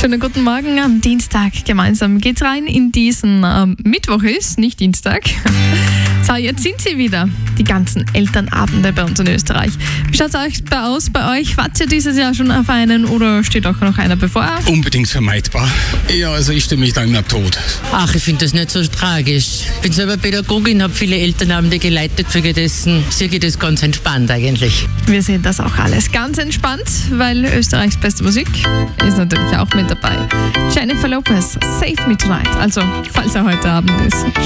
Schönen guten Morgen am Dienstag. Gemeinsam geht's rein in diesen Mittwoch ist, nicht Dienstag. So, jetzt sind sie wieder, die ganzen Elternabende bei uns in Österreich. Wie schaut's aus bei euch? Wart ihr dieses Jahr schon auf einen oder steht auch noch einer bevor? Unbedingt vermeidbar. Ja, also ich stimme mich da immer tot. Ach, ich finde das nicht so tragisch. Ich bin selber Pädagogin, habe viele Elternabende geleitet, für dessen sehe ich das ganz entspannt eigentlich. Wir sehen das auch alles ganz entspannt, weil Österreichs beste Musik ist natürlich auch mit dabei. Jennifer Lopez, Save Me Tonight, also falls er heute Abend ist.